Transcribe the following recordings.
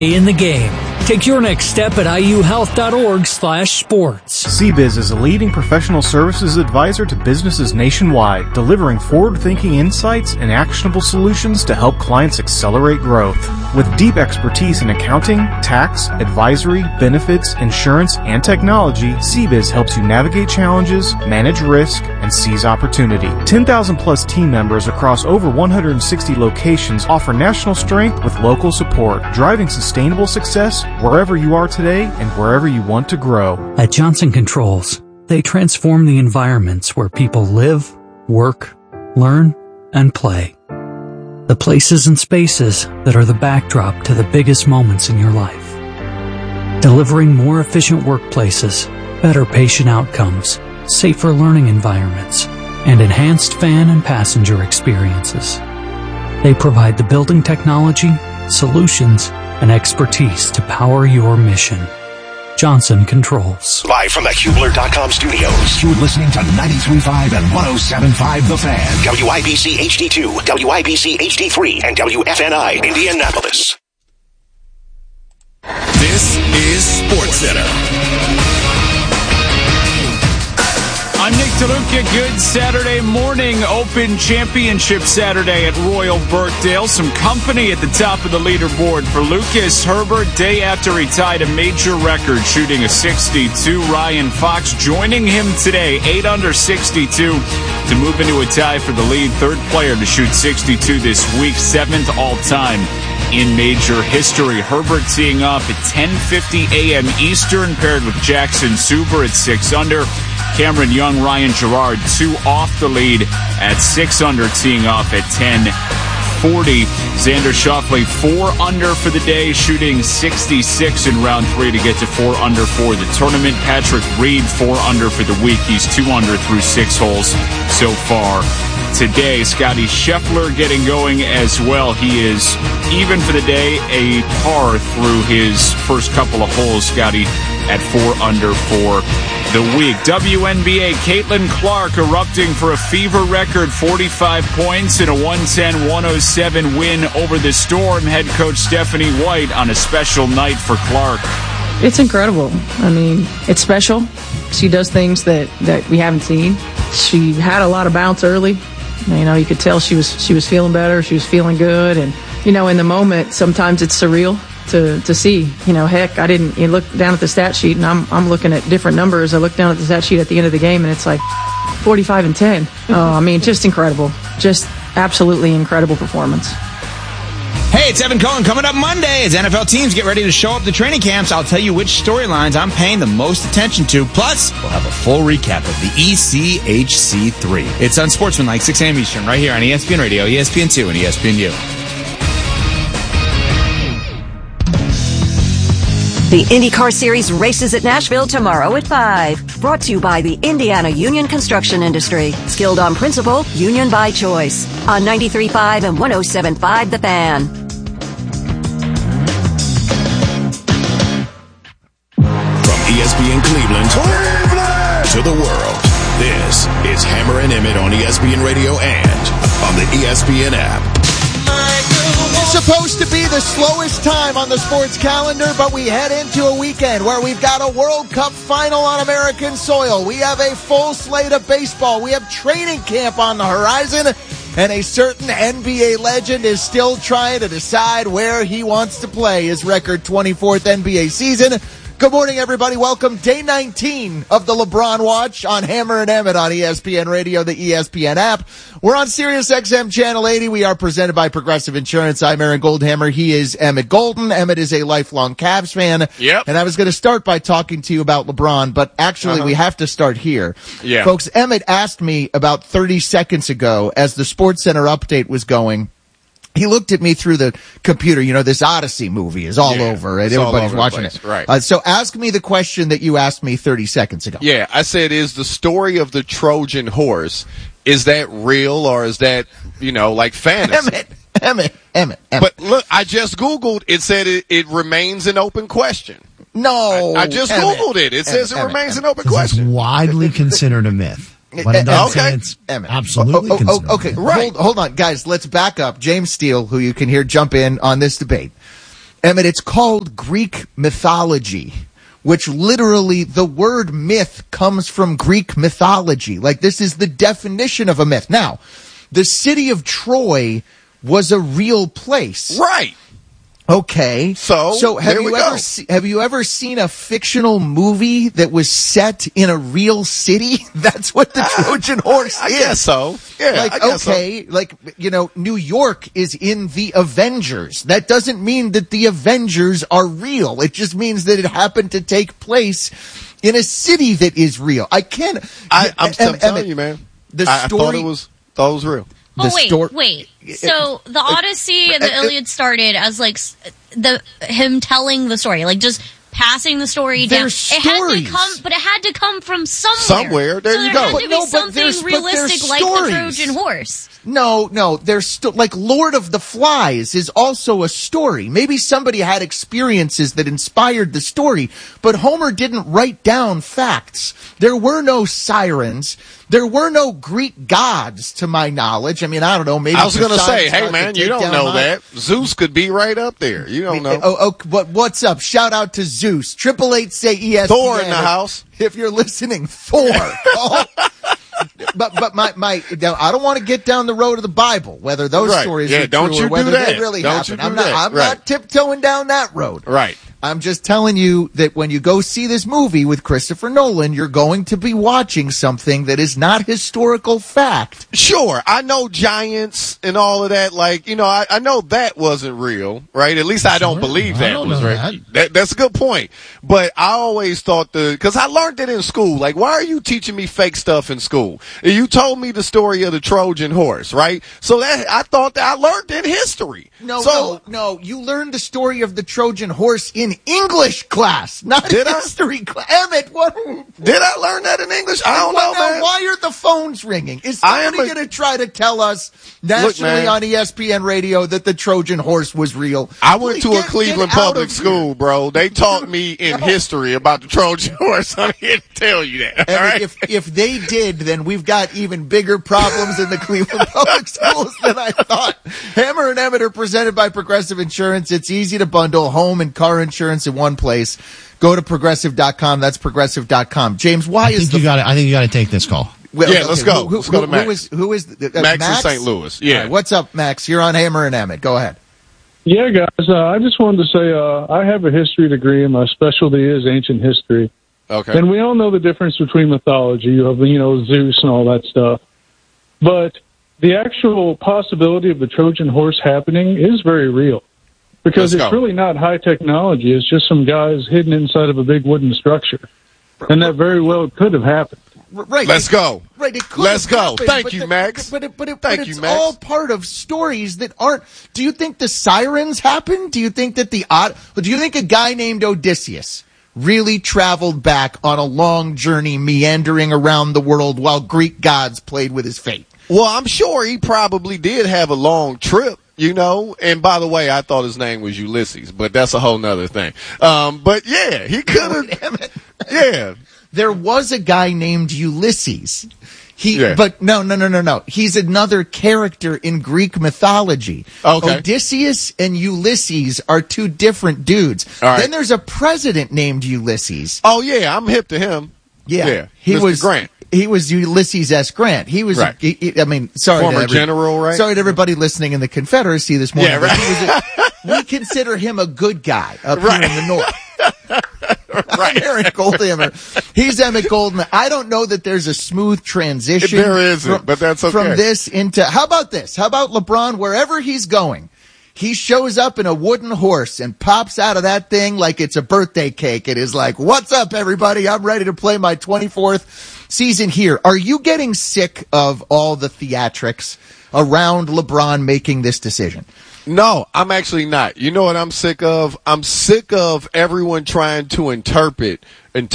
In the game. Take your next step at iuhealth.org/sports. CBiz is a leading professional services advisor to businesses nationwide, delivering forward-thinking insights and actionable solutions to help clients accelerate growth. With deep expertise in accounting, tax, advisory, benefits, insurance, and technology, CBiz helps you navigate challenges, manage risk, and seize opportunity. 10,000-plus team members across over 160 locations offer national strength with local support, driving sustainable success wherever you are today and wherever you want to grow. At Johnson Controls, they transform the environments where people live, work, learn, and play. The places and spaces that are the backdrop to the biggest moments in your life. Delivering more efficient workplaces, better patient outcomes, safer learning environments, and enhanced fan and passenger experiences. They provide the building technology, solutions, and expertise to power your mission. Johnson Controls. Live from the Hubler.com studios, you're listening to 93.5 and 107.5 The Fan. WIBC HD2, WIBC HD3, and WFNI Indianapolis. This is SportsCenter. I'm Nick DeLuca. Good Saturday morning. Open Championship Saturday at Royal Birkdale. Some company at the top of the leaderboard for Lucas Herbert. Day after he tied a major record, shooting a 62. Ryan Fox joining him today, 8 under 62, to move into a tie for the lead. Third player to shoot 62 this week, 7th all-time in major history. Herbert teeing off at 10:50 a.m. Eastern, paired with Jackson Suber at 6 under. Cameron Young, Ryan Gerard, 2 off the lead at 6 under, teeing off at 10:40. Xander Schauffele, 4 under for the day, shooting 66 in round 3 to get to 4 under for the tournament. Patrick Reed, 4 under for the week. He's 2 under through 6 holes so far today. Scotty Scheffler getting going as well. He is even for the day, a par through his first couple of holes. Scotty at 4 under for the week. WNBA, Caitlin Clark erupting for a fever record 45 points in a 110-107 win over the Storm. Head coach Stephanie White on a special night for Clark. It's incredible. I mean, it's special. She does things that we haven't seen. She had a lot of bounce early. You know, you could tell she was feeling better. She was feeling good. And, you know, in the moment, sometimes it's surreal to see. You know, heck, you look down at the stat sheet, and I'm looking at different numbers. I look down at the stat sheet at the end of the game, and it's like 45 and 10. I mean, just incredible. Just absolutely incredible performance. Hey, it's Evan Cohen. Coming up Monday as NFL teams get ready to show up to training camps, I'll tell you which storylines I'm paying the most attention to. Plus, we'll have a full recap of the ECHC3. It's Unsportsmanlike, 6 a.m. Eastern, right here on ESPN Radio, ESPN2, and ESPNU. The IndyCar Series races at Nashville tomorrow at 5. Brought to you by the Indiana Union Construction Industry. Skilled on principle, union by choice. On 93.5 and 107.5 The Fan. From ESPN Cleveland to the world, this is Hammer and Emmett on ESPN Radio and on the ESPN app. It's supposed to be the slowest time on the sports calendar, but we head into a weekend where we've got a World Cup final on American soil. We have a full slate of baseball. We have training camp on the horizon, and a certain NBA legend is still trying to decide where he wants to play his record 24th NBA season. Good morning, everybody. Welcome day 19 of the LeBron Watch on Hammer and Emmett on ESPN Radio, the ESPN app. We're on Sirius XM Channel 80. We are presented by Progressive Insurance. I'm Aaron Goldhammer. He is Emmett Golden. Emmett is a lifelong Cavs fan. Yep. And I was going to start by talking to you about LeBron, but actually we have to start here. Yeah. Folks, Emmett asked me about 30 seconds ago as the SportsCenter update was going. He looked at me through the computer. You know, this Odyssey movie is all over, and everybody's watching it. Right. So ask me the question that you asked me 30 seconds ago. Yeah, I said, is the story of the Trojan horse, is that real or is that, like fantasy? Emmett. But look, I just Googled. It said it remains an open question. No. I just Googled it. It says it remains an open question. It's widely considered a myth. But it does say it's absolutely considered. Okay, right. Hold on, guys. Let's back up. James Steele, who you can hear jump in on this debate. Emmett, it's called Greek mythology, which literally the word myth comes from Greek mythology. Like, this is the definition of a myth. Now, the city of Troy was a real place. Right. Okay. So have you ever seen a fictional movie that was set in a real city? That's what the Trojan horse is. I guess so. Yeah. New York is in the Avengers. That doesn't mean that the Avengers are real. It just means that it happened to take place in a city that is real. I'm telling you, man. I thought it was real. Wait. So the Odyssey and the Iliad started as like him telling the story, like just passing the story down. It had to come from somewhere. There you go. Had to be something realistic like the Trojan horse. No, there's still, like, Lord of the Flies is also a story. Maybe somebody had experiences that inspired the story, but Homer didn't write down facts. There were no sirens. There were no Greek gods, to my knowledge. I mean, I don't know. Maybe I was going to say, hey, man, you don't know that. Zeus could be right up there. You don't know. What's up? Shout out to Zeus. 888-SAY-ESPN. Thor in the house. If you're listening, Thor. But I don't want to get down the road of the Bible, whether those stories are true or whether they really happen. I'm not tiptoeing down that road. Right. I'm just telling you that when you go see this movie with Christopher Nolan, you're going to be watching something that is not historical fact. Sure. I know giants and all of that. Like, I know that wasn't real, right? At least I don't believe that was real. That's a good point. But I always thought because I learned it in school. Like, why are you teaching me fake stuff in school? You told me the story of the Trojan horse, right? So I thought that I learned in history. No. You learned the story of the Trojan horse in English class, not history class. Emmett, what? Did I learn that in English? I don't know, man. Why are the phones ringing? Is somebody going to try to tell us nationally on ESPN radio that the Trojan horse was real? I went to a Cleveland public school, bro. They taught me in history about the Trojan horse. I'm here to tell you that. All right? If they did, then we've got even bigger problems in the Cleveland public schools than I thought. Hammer and Emmett are presented by Progressive Insurance. It's easy to bundle home and car insurance in one place. Go to Progressive.com. That's Progressive.com. James, I think you got to take this call. Let's go. Let's go to Max. Who is Max in St. Louis. Yeah. Right, what's up, Max? You're on Hammer and Emmett. Go ahead. Yeah, guys. I just wanted to say I have a history degree, and my specialty is ancient history. Okay. And we all know the difference between mythology. You have, Zeus and all that stuff. But the actual possibility of the Trojan horse happening is very real. Because it's really not high technology. It's just some guys hidden inside of a big wooden structure. And that very well could have happened. Right. Let's go. Right. It could Let's go. Happen, Thank you, Max. But it's all part of stories that aren't. Do you think the sirens happened? Do you think that do you think a guy named Odysseus really traveled back on a long journey meandering around the world while Greek gods played with his fate? Well, I'm sure he probably did have a long trip. And by the way, I thought his name was Ulysses, but that's a whole nother thing. But yeah, he could have. Yeah. There was a guy named Ulysses. But no. He's another character in Greek mythology. Okay. Odysseus and Ulysses are two different dudes. All right. Then there's a president named Ulysses. Oh yeah, I'm hip to him. Yeah. He Mr. was Grant. He was Ulysses S. Grant. He was, right. Former general, right? Sorry to everybody listening in the Confederacy this morning. Yeah, right. We consider him a good guy up here in the North. Right. Aaron Goldhammer. He's Emmett Goldman. I don't know that there's a smooth transition. There isn't, but that's okay. From this into, how about this? How about LeBron, wherever he's going, he shows up in a wooden horse and pops out of that thing like it's a birthday cake. It is like, what's up, everybody? I'm ready to play my 24th season here. Are you getting sick of all the theatrics around LeBron making this decision? No, I'm actually not. You know what I'm sick of? I'm sick of everyone trying to interpret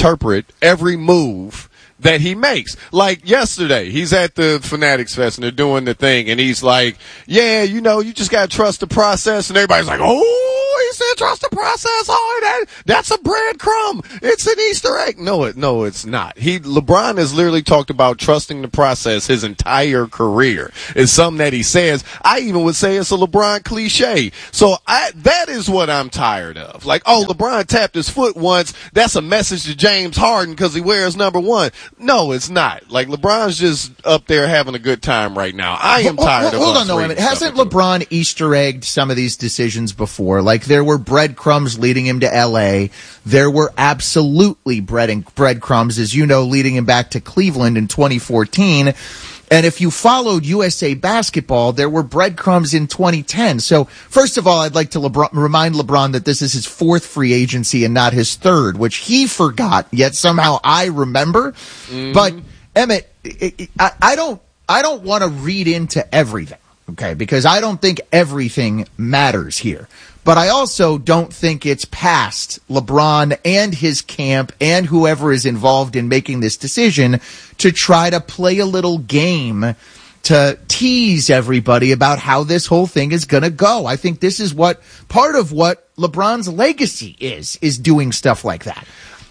every move that he makes. Like yesterday, he's at the Fanatics Fest and they're doing the thing and he's like, yeah, you just gotta trust the process, and everybody's like, oh, he said trust the process. Oh, that's a breadcrumb. It's an Easter egg. No, it's not. LeBron has literally talked about trusting the process his entire career. It's something that he says. I even would say it's a LeBron cliche. So that is what I'm tired of. Like, LeBron tapped his foot once. That's a message to James Harden because he wears number 1. No, it's not. Like, LeBron's just up there having a good time right now. I am tired of. Hold on, though. Hasn't LeBron Easter egged some of these decisions before? Like, there were breadcrumbs leading him to L.A. There were absolutely breadcrumbs, as you know, leading him back to Cleveland in 2014. And if you followed USA Basketball, there were breadcrumbs in 2010. So, first of all, I'd like to remind LeBron that this is his 4th free agency and not his 3rd, which he forgot, yet somehow I remember. Mm-hmm. But, Emmett, I don't want to read into everything, okay? Because I don't think everything matters here. But I also don't think it's past LeBron and his camp and whoever is involved in making this decision to try to play a little game to tease everybody about how this whole thing is going to go. I think this is part of what LeBron's legacy is doing stuff like that.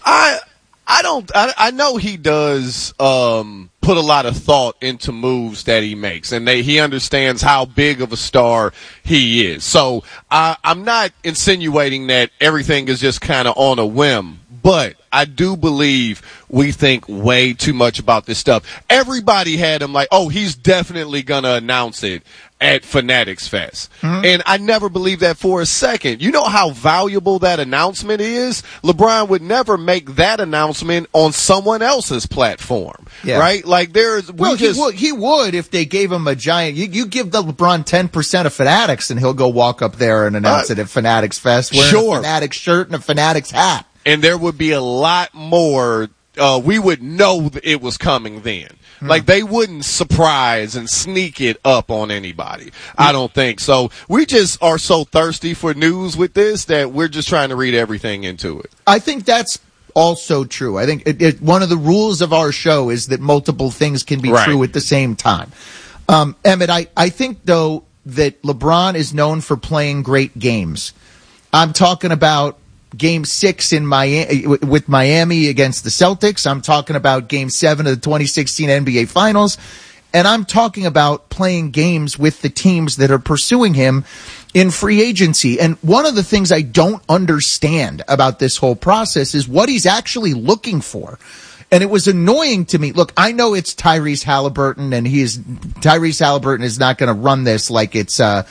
I know he does put a lot of thought into moves that he makes, and he understands how big of a star he is. So I'm not insinuating that everything is just kind of on a whim, but I do believe we think way too much about this stuff. Everybody had him like, he's definitely going to announce it at Fanatics Fest. Mm-hmm. And I never believed that for a second. You know how valuable that announcement is? LeBron would never make that announcement on someone else's platform, right? Like he would if they gave him a giant, you give the LeBron 10% of Fanatics and he'll go walk up there and announce it at Fanatics Fest wearing a Fanatics shirt and a Fanatics hat. And there would be a lot more, we would know that it was coming then. Like, they wouldn't surprise and sneak it up on anybody. I don't think so. We just are so thirsty for news with this that we're just trying to read everything into it. I think that's also true. I think one of the rules of our show is that multiple things can be true at the same time. Emmett, I think, though, that LeBron is known for playing great games. I'm talking about Game 6 in with Miami against the Celtics. I'm talking about Game 7 of the 2016 NBA Finals. And I'm talking about playing games with the teams that are pursuing him in free agency. And one of the things I don't understand about this whole process is what he's actually looking for. And it was annoying to me. Look, I know it's Tyrese Halliburton, and Tyrese Halliburton is not going to run this like it's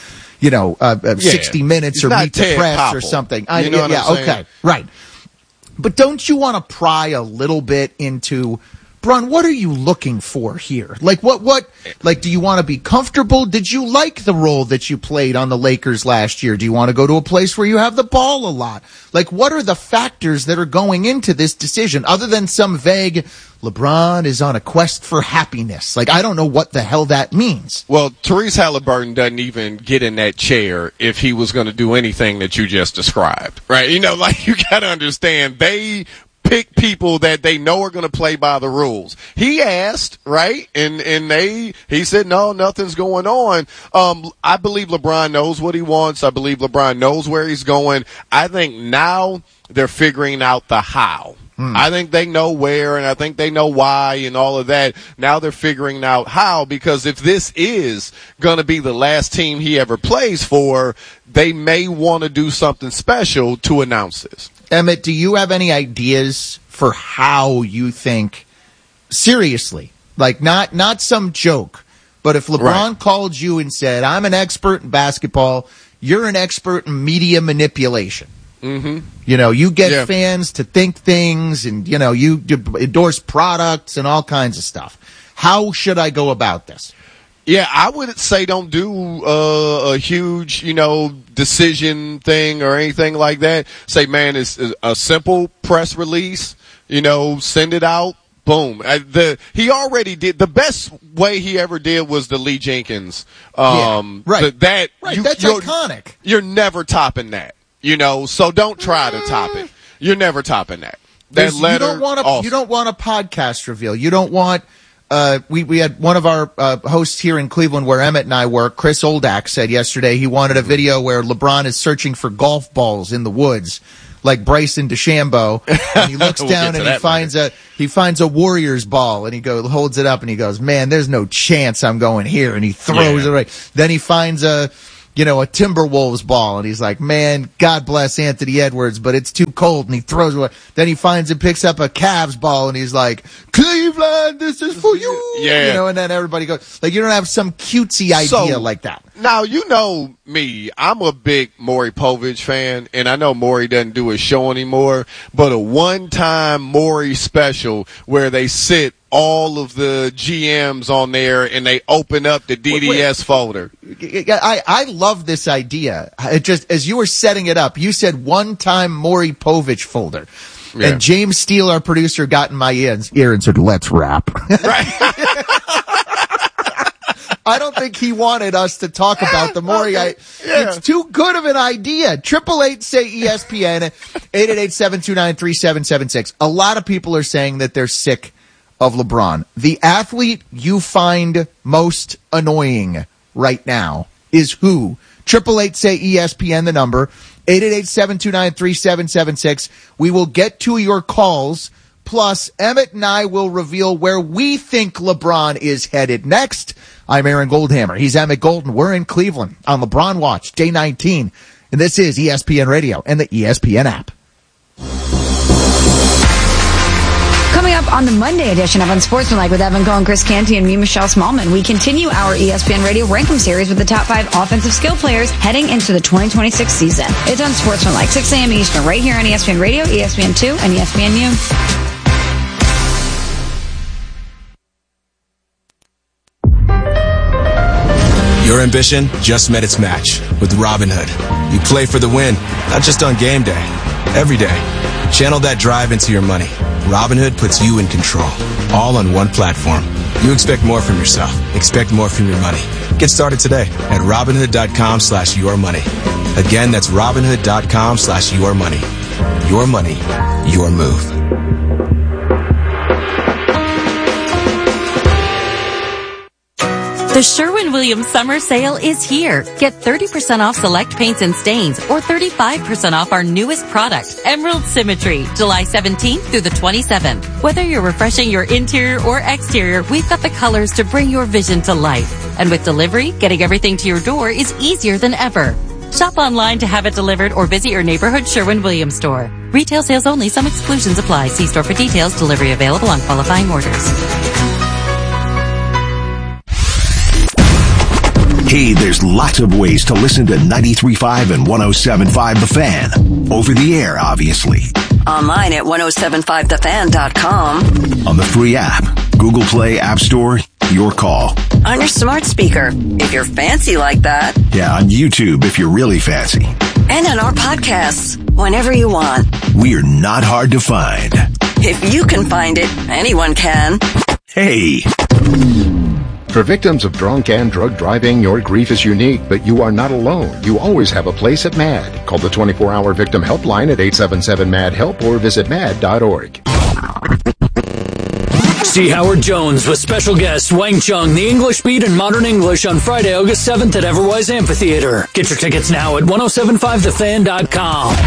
60 Minutes or Meet the Press or something. Okay, right. But don't you want to pry a little bit into, Bron, what are you looking for here? Like, like, do you want to be comfortable? Did you like the role that you played on the Lakers last year? Do you want to go to a place where you have the ball a lot? Like, what are the factors that are going into this decision other than some vague, LeBron is on a quest for happiness? Like, I don't know what the hell that means. Well, Tyrese Halliburton doesn't even get in that chair if he was going to do anything that you just described, right? You got to understand, they pick people that they know are going to play by the rules. He asked, right? And he said, no, nothing's going on. I believe LeBron knows what he wants. I believe LeBron knows where he's going. I think now they're figuring out the how. I think they know where, and I think they know why and all of that. Now they're figuring out how, because if this is going to be the last team he ever plays for, they may want to do something special to announce this. Emmett, do you have any ideas for how you think, seriously, like not some joke, but if LeBron called you and said, I'm an expert in basketball, you're an expert in media manipulation. Mm-hmm. You get fans to think things, and, you endorse products and all kinds of stuff. How should I go about this? Yeah, I would say don't do a huge, decision thing or anything like that. Say, man, it's a simple press release, send it out. Boom. He already did. The best way he ever did was the Lee Jenkins. That's iconic. You're never topping that, so don't try to top it. You're never topping that. You don't want a podcast reveal. You don't want we had one of our hosts here in Cleveland where Emmett and I work, Chris Oldak, said yesterday he wanted a video where LeBron is searching for golf balls in the woods, like Bryson DeChambeau, and he looks down and he finds a Warriors ball, and he holds it up and he goes, man, there's no chance I'm going here, and he throws it away. Then he finds a Timberwolves ball, and he's like, man, God bless Anthony Edwards, but it's too cold, and he throws it away. Then he picks up a Cavs ball, and he's like, Cleveland, this is for you. Yeah. And then everybody goes, like, you don't have some cutesy idea like that. Now, you know me, I'm a big Maury Povich fan, and I know Maury doesn't do his show anymore, but a one-time Maury special where they sit all of the GMs on there and they open up the DDS folder. I love this idea. It just, as you were setting it up, you said one-time Maury Povich folder. Yeah. And James Steele, our producer, got in my ear and said, let's rap. Right. I don't think he wanted us to talk about the Maury. Okay. It's too good of an idea. 888-SAY-ESPN, 888-729-3776. A lot of people are saying that they're sick of LeBron. The athlete you find most annoying right now is who? 888-SAY-ESPN, the number, 888-729-3776. We will get to your calls. Plus, Emmett and I will reveal where we think LeBron is headed next. I'm Aaron Goldhammer. He's Emmett Golden. We're in Cleveland on LeBron Watch, day 19. And this is ESPN Radio and the ESPN app. Coming up on the Monday edition of Unsportsmanlike with Evan Cohen, Chris Canty, and me, Michelle Smallman, we continue our ESPN Radio Rankum series with the top 5 offensive skill players heading into the 2026 season. It's Unsportsmanlike, 6 a.m. Eastern, right here on ESPN Radio, ESPN2, and ESPNU. Your ambition just met its match with Robinhood. You play for the win, not just on game day, every day. Channel that drive into your money. Robinhood puts you in control, all on one platform. You expect more from yourself. Expect more from your money. Get started today at Robinhood.com/yourmoney. Again, that's Robinhood.com/yourmoney. Your money, your move. The Sherwin-Williams Summer Sale is here. Get 30% off select paints and stains or 35% off our newest product, Emerald Symmetry, July 17th through the 27th. Whether you're refreshing your interior or exterior, we've got the colors to bring your vision to life. And with delivery, getting everything to your door is easier than ever. Shop online to have it delivered or visit your neighborhood Sherwin-Williams store. Retail sales only. Some exclusions apply. See store for details. Delivery available on qualifying orders. Hey, there's lots of ways to listen to 93.5 and 107.5 The Fan. Over the air, obviously. Online at 1075thefan.com. On the free app, Google Play, App Store, your call. On your smart speaker, if you're fancy like that. Yeah, on YouTube, if you're really fancy. And on our podcasts, whenever you want. We're not hard to find. If you can find it, anyone can. Hey. For victims of drunk and drug driving, your grief is unique, but you are not alone. You always have a place at MAD. Call the 24-hour victim helpline at 877-MAD-HELP or visit mad.org. See Howard Jones with special guest Wang Chung, the English Beat and Modern English on Friday, August 7th at Everwise Amphitheater. Get your tickets now at 1075thefan.com.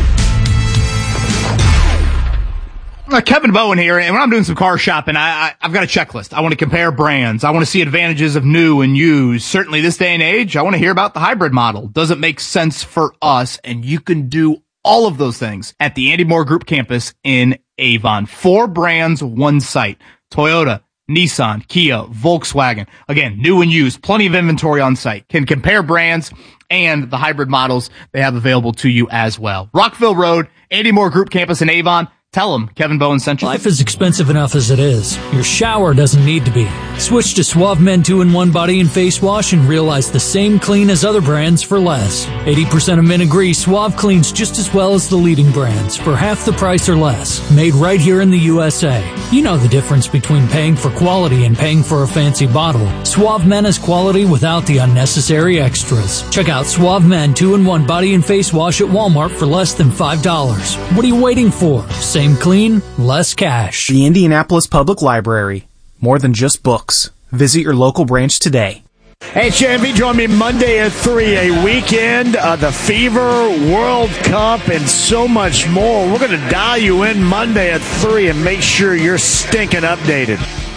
Kevin Bowen here, and when I'm doing some car shopping, I've got a checklist. I want to compare brands. I want to see advantages of new and used. Certainly this day and age, I want to hear about the hybrid model. Does it make sense for us? And you can do all of those things at the Andy Moore Group campus in Avon. 4 brands, 1 site. Toyota, Nissan, Kia, Volkswagen. Again, new and used. Plenty of inventory on site. Can compare brands and the hybrid models they have available to you as well. Rockville Road, Andy Moore Group campus in Avon. Tell them Kevin Bowen sent you. Life is expensive enough as it is. Your shower doesn't need to be. Switch to Suave Men 2-in-1 Body and Face Wash and realize the same clean as other brands for less. 80% of men agree Suave cleans just as well as the leading brands for half the price or less. Made right here in the USA. You know the difference between paying for quality and paying for a fancy bottle. Suave Men is quality without the unnecessary extras. Check out Suave Men 2-in-1 Body and Face Wash at Walmart for less than $5. What are you waiting for? Same clean, less cash. The Indianapolis Public Library. more than just books. Visit your local branch today. Hey, Champion, join me Monday at 3, a weekend of the Fever, World Cup, and so much more. We're going to dial you in Monday at 3 and make sure you're stinking updated.